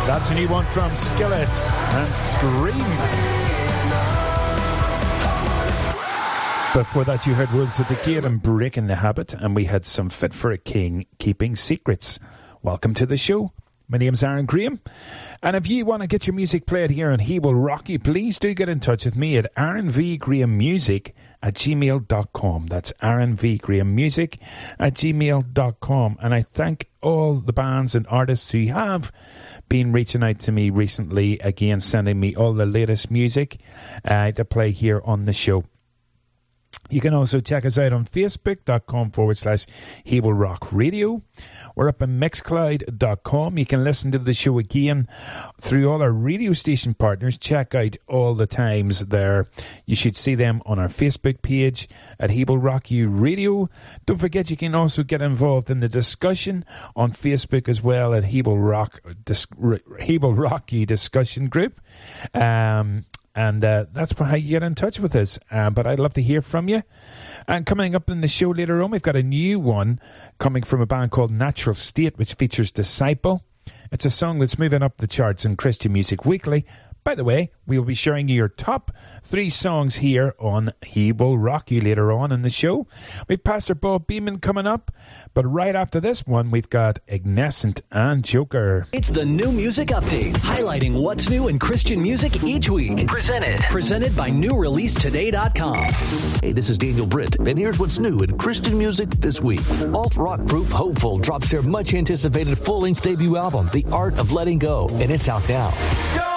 That's a new one from Skillet and Scream. Before that, you heard Wolves at the Gate and Breaking the Habit, and we had some Fit for a King, Keeping Secrets. Welcome to the show. My name's Aaron Graham, and if you want to get your music played here on He Will Rock You, please do get in touch with me at aaronvgrahammusic@gmail.com. That's aaronvgrahammusic@gmail.com. And I thank all the bands and artists who have been reaching out to me recently, again sending me all the latest music to play here on the show. You can also check us out on facebook.com/He Will Rock Radio. We're up on mixcloud.com. You can listen to the show again through all our radio station partners. Check out all the times there. You should see them on our Facebook page at He Will Rock You Radio. Don't forget, you can also get involved in the discussion on Facebook as well at He Will Rock You discussion group. And that's how you get in touch with us. But I'd love to hear from you. And coming up in the show later on, we've got a new one coming from a band called Natural State, which features Disciple. It's a song that's moving up the charts in Christian Music Weekly. By the way, we will be sharing your top 3 songs here on He Will Rock You later on in the show. We've Pastor Bob Beeman coming up, but right after this one, we've got Ignescent and Joker. It's the New Music Update, highlighting what's new in Christian music each week. Presented by NewReleaseToday.com. Hey, this is Daniel Britt, and here's what's new in Christian music this week. Alt-rock group Hopeful drops their much-anticipated full-length debut album, The Art of Letting Go, and it's out now.